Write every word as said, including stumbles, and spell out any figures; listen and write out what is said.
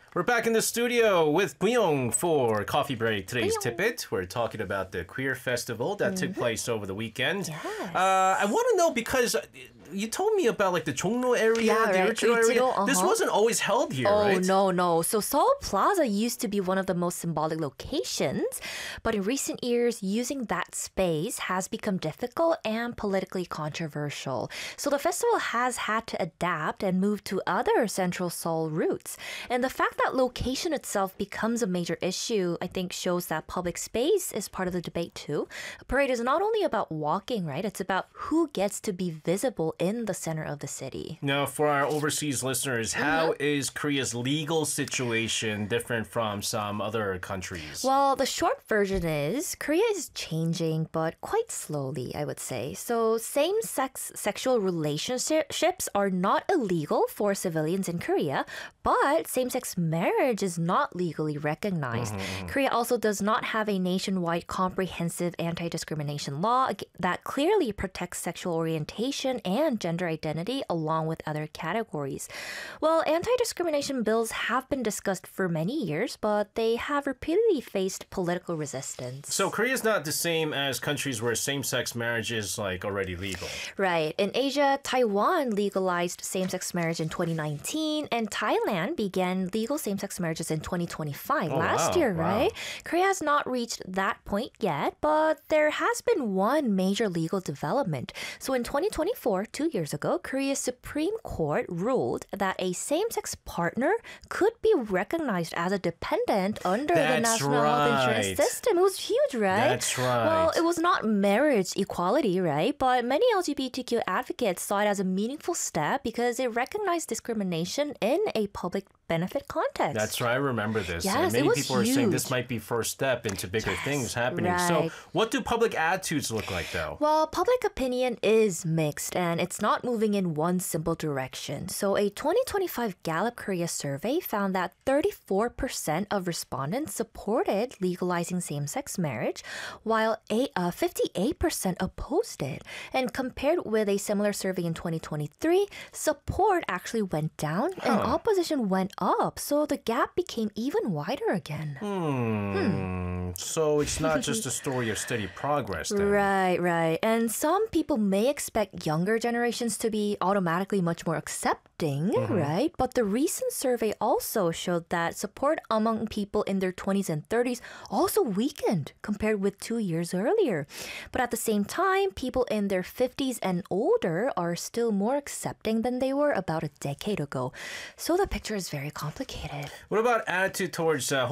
We're back in the studio with Buyong for Coffee Break. Today's Buyong. tidbit, we're talking about the queer festival that Mm-hmm. took place over the weekend. Yes. Uh, I want to know because you told me about like the Chongno area, Yeah, the right. Urchino area. Uchiro, This uh-huh. wasn't always held here, Oh, right? no, no. So Seoul Plaza used to be one of the most symbolic locations, but in recent years, using that space has become difficult and politically controversial. So the festival has had to adapt and move to other central Seoul routes. And the fact that location itself becomes a major issue, I think, shows that public space is part of the debate too. A parade is not only about walking, right? It's about who gets to be visible in the center of the city. Now, for our overseas listeners, how Mm-hmm. is Korea's legal situation different from some other countries? Well, the short version is Korea is changing, but quite slowly, I would say. So, same sex sexual relationships are not illegal for civilians in Korea, but same sex marriage is not legally recognized. Korea also does not have a nationwide comprehensive anti discrimination law that clearly protects sexual orientation and gender identity along with other categories. Well, anti discrimination bills have been discussed for many years, but they have repeatedly faced political resistance. So Korea's not the same as countries where same-sex marriage is like already legal. Right. In Asia, Taiwan legalized same-sex marriage in twenty nineteen, and Thailand began legal same-sex marriages in twenty twenty-five, Oh, last wow, year, wow. right? Korea has not reached that point yet, but there has been one major legal development. So in twenty twenty-four, two years ago, Korea's Supreme Court ruled that a same-sex partner could be recognized as a dependent under the That's National Health Insurance right. System. It was huge, right? That's right. Well, it was not marriage equality, right? But many L G B T Q advocates saw it as a meaningful step because it recognized discrimination in a public benefit context. That's right. I remember this. Yes, and many it was people are saying this huge. might be first step into bigger Yes, things happening. right. So what do public attitudes look like though? Well, public opinion is mixed and it's not moving in one simple direction. So, a twenty twenty-five Gallup Korea survey found that thirty-four percent of respondents supported legalizing same sex marriage, while eight, uh, fifty-eight percent opposed it. And compared with a similar survey in twenty twenty-three, support actually went down and Huh. opposition went up. So, the gap became even wider again. Hmm. So it's not just a story of steady progress then. Right, right. And some people may expect younger generations to be automatically much more accepting, right? But the recent survey also showed that support among people in their twenties and thirties also weakened compared with two years earlier. But at the same time, people in their fifties and older are still more accepting than they were about a decade ago. So the picture is very complicated. What about attitude towards uh,